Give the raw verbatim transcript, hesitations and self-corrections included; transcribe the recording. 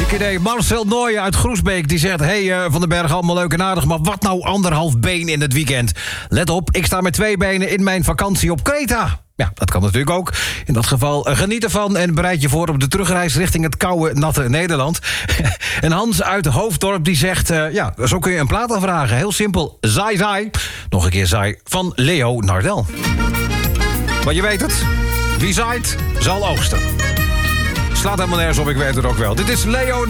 Ziek idee. Marcel Nooyen uit Groesbeek die zegt... hey, uh, Van den Berg, allemaal leuk en aardig... maar wat nou anderhalf been in het weekend? Let op, ik sta met twee benen in mijn vakantie op Kreta. Ja, dat kan natuurlijk ook. In dat geval uh, geniet ervan en bereid je voor op de terugreis... richting het koude, natte Nederland. En Hans uit Hoofddorp die zegt... Uh, ja, zo kun je een plaat aanvragen. Heel simpel. Zai Zai. Nog een keer Zai van Leo Nardel. Maar je weet het. Wie zaait, zal oogsten. Slaat helemaal nergens op, ik weet het ook wel. Dit is Leo